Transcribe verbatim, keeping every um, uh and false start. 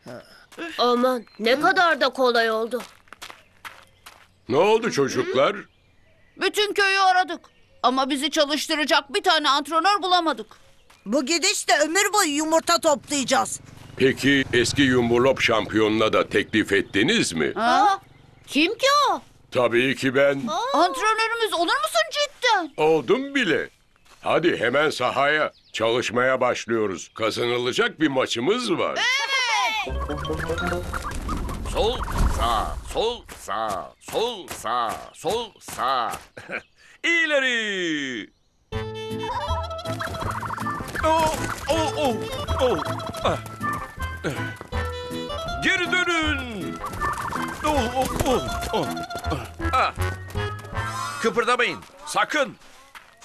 Aman ne kadar da kolay oldu. Ne oldu çocuklar? Bütün köyü aradık. Ama bizi çalıştıracak bir tane antrenör bulamadık. Bu gidişle ömür boyu yumurta toplayacağız. Peki eski Yumurlop şampiyonuna da teklif ettiniz mi? Ha? Kim ki o? Tabii ki ben. Antrenörümüz olur musun cidden? Oldum bile. Hadi hemen sahaya. Çalışmaya başlıyoruz. Kazanılacak bir maçımız var. Sol, sağ, sol, sağ, sol, sağ, sol, sağ. İleri. Oh, oh, oh, oh. Ah. Geri dönün. Oh, oh, oh, oh. Ah. Kıpırdamayın. Sakın.